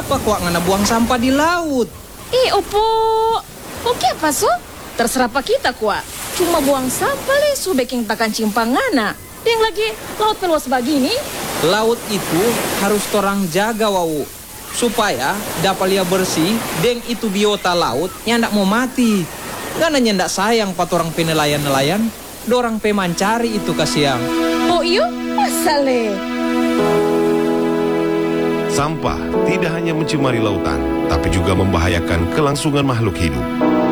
Pakwa ngana buang sampah di laut. Opo. Oke apa so? Terserah pak kita kuat. Cuma buang sampah le su baking takan cimpangana. Yang lagi laut peluas begini. Laut itu harus torang jaga wau. Supaya dapat lia bersih, deng itu biota laut yang ndak mau mati. Karena nyendak sayang patorang penelayan-nelayan, dorang pemancari itu kasiang. Oh iyo, masa le? Sampah tidak hanya mencemari lautan, tapi juga membahayakan kelangsungan makhluk hidup.